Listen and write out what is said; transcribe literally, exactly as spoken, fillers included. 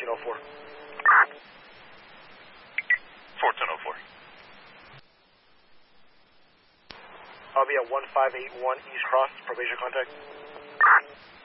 fourteen oh four. fourteen oh four. I'll be at one five eight one East Cross, probation contact.